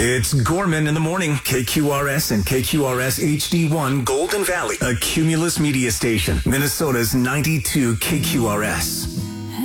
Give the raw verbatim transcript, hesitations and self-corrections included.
It's Gorman in the morning. K Q R S and K Q R S H D one Golden Valley, a Cumulus media station. Minnesota's ninety-two K Q R S.